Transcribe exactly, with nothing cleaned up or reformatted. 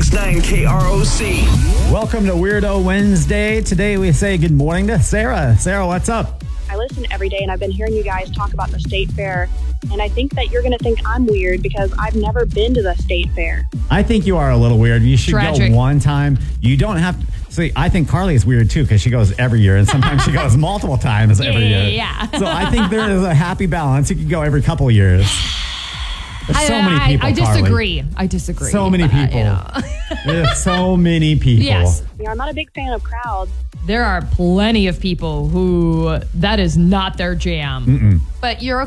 six nine K R O C. Welcome to Weirdo Wednesday. Today we say good morning to Sarah. Sarah, what's up? I listen every day, and I've been hearing you guys talk about the state fair, and I think that you're going to think I'm weird because I've never been to the state fair. I think you are a little weird. You should Tragic. go one time. You don't have to. See, I think Carly is weird too because she goes every year, and sometimes she goes multiple times every Yeah, year. yeah, yeah. So I think there is a happy balance. You can go every couple of years. There's so I, many people, I, I Carly. disagree. I disagree. So many but, people. You know. There's so many people. Yes. You know, I'm not a big fan of crowds. There are plenty of people who that is not their jam. Mm-mm. But you're